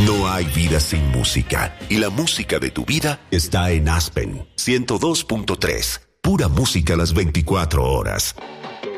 No hay vida sin música, y la música de tu vida está en Aspen 102.3. Pura música las 24 horas.